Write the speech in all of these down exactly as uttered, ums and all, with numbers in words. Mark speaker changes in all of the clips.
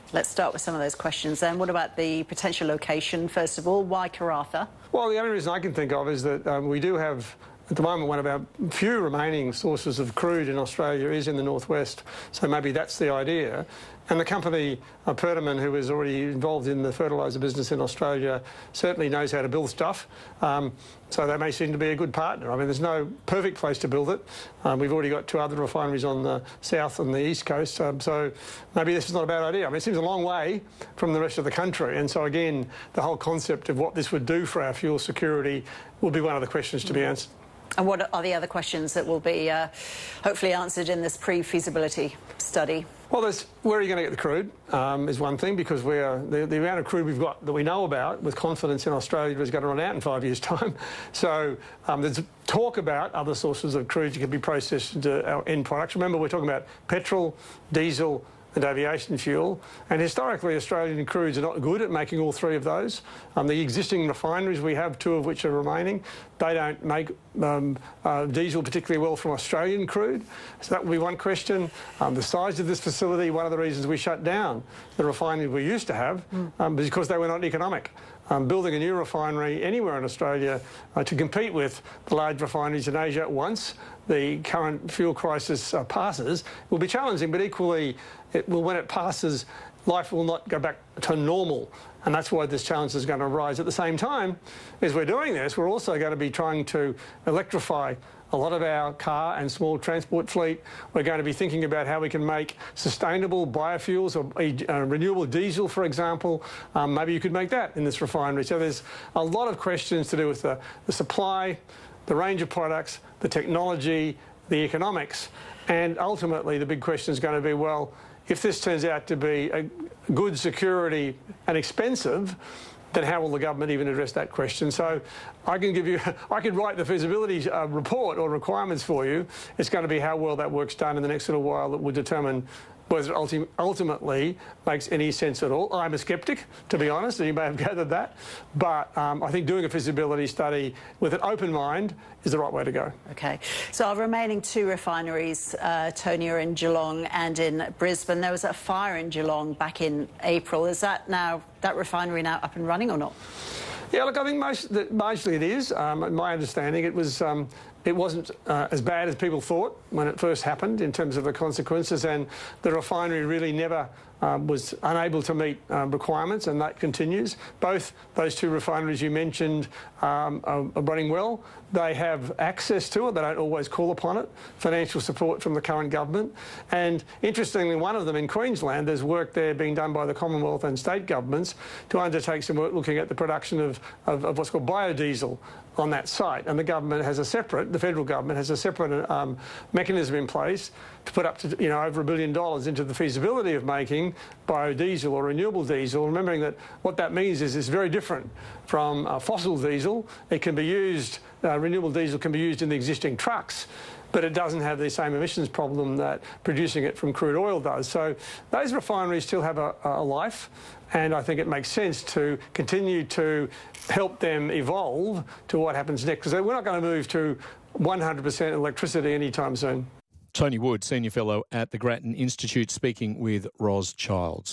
Speaker 1: Let's start with some of those questions then. What about the potential location, first of all? Why Karratha?
Speaker 2: Well, the only reason I can think of is that um, we do have, at the moment, one of our few remaining sources of crude in Australia is in the northwest, so maybe that's the idea. And the company, uh, Perdaman, who is already involved in the fertiliser business in Australia, certainly knows how to build stuff, um, so they may seem to be a good partner. I mean, there's no perfect place to build it. Um, we've already got two other refineries on the south and the east coast, um, so maybe this is not a bad idea. I mean, it seems a long way from the rest of the country, and so again, the whole concept of what this would do for our fuel security will be one of the questions to be answered.
Speaker 1: And what are the other questions that will be uh, hopefully answered in this pre-feasibility study?
Speaker 2: Well, there's, where are you going to get the crude um, is one thing, because we are, the, the amount of crude we've got that we know about with confidence in Australia is going to run out in five years' time. So um, there's talk about other sources of crude that can be processed into our end products. Remember, we're talking about petrol, diesel and aviation fuel, and historically Australian crudes are not good at making all three of those. Um, the existing refineries we have, two of which are remaining, they don't make um, uh, diesel particularly well from Australian crude, so that would be one question. Um, the size of this facility, one of the reasons we shut down the refinery we used to have, mm. um, was because they were not economic. Um, building a new refinery anywhere in Australia uh, to compete with the large refineries in Asia once the current fuel crisis uh, passes will be challenging, but equally it will, when it passes, life will not go back to normal, and that's why this challenge is going to arise. At the same time, as we're doing this, we're also going to be trying to electrify a lot of our car and small transport fleet. We're going to be thinking about how we can make sustainable biofuels or uh, renewable diesel, for example. Um, maybe you could make that in this refinery. So there's a lot of questions to do with the, the supply, the range of products, the technology, the economics, and ultimately the big question is going to be, well, if this turns out to be a good security and expensive, then how will the government even address that question? So I can give you, I could write the feasibility uh, report or requirements for you. It's going to be how well that work's done in the next little while that will determine whether it ulti ultimately makes any sense at all. I'm a sceptic, to be honest, and you may have gathered that. But um, I think doing a feasibility study with an open mind is the right way to go.
Speaker 1: OK. So our remaining two refineries, uh, Tony, are in Geelong and in Brisbane. There was a fire in Geelong back in April. Is that now, that refinery now up and running or not?
Speaker 2: Yeah, look, I think most, mostly it is. Um, my understanding, it was um, it wasn't uh, as bad as people thought when it first happened in terms of the consequences, and the refinery really never um, was unable to meet um, requirements, and that continues. Both those two refineries you mentioned um, are, are running well. They have access to it. They don't always call upon it. Financial support from the current government. And interestingly, one of them in Queensland, there's work there being done by the Commonwealth and state governments to undertake some work looking at the production of, of, of what's called biodiesel on that site. And the government has a separate, the federal government has a separate um, mechanism in place to put up to, you know, over a billion dollars into the feasibility of making biodiesel or renewable diesel, remembering that what that means is it's very different from uh, fossil diesel. It can be used, uh, renewable diesel can be used in the existing trucks, but it doesn't have the same emissions problem that producing it from crude oil does. So those refineries still have a, a life, and I think it makes sense to continue to help them evolve to what happens next, because we're not going to move to one hundred percent electricity anytime soon.
Speaker 3: Tony Wood, Senior Fellow at the Grattan Institute, speaking with Ros Childs.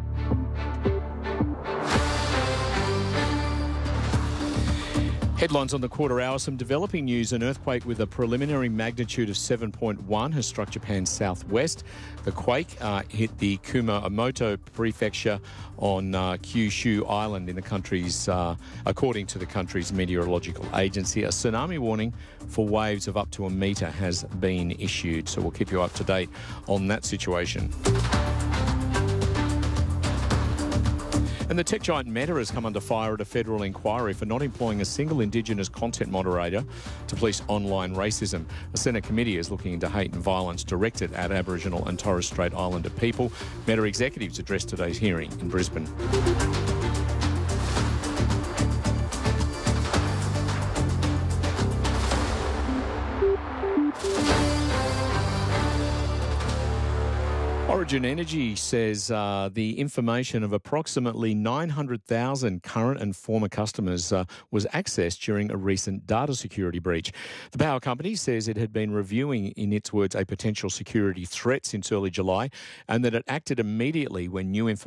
Speaker 3: Headlines on the quarter hour. Some developing news. An earthquake with a preliminary magnitude of seven point one has struck Japan's southwest. The quake uh, hit the Kumamoto prefecture on uh, Kyushu Island in the country's, uh, according to the country's meteorological agency. A tsunami warning for waves of up to a metre has been issued. So we'll keep you up to date on that situation. And the tech giant Meta has come under fire at a federal inquiry for not employing a single Indigenous content moderator to police online racism. A Senate committee is looking into hate and violence directed at Aboriginal and Torres Strait Islander people. Meta executives addressed today's hearing in Brisbane. Origin Energy says uh, the information of approximately nine hundred thousand current and former customers uh, was accessed during a recent data security breach. The power company says it had been reviewing, in its words, a potential security threat since early July, and that it acted immediately when new information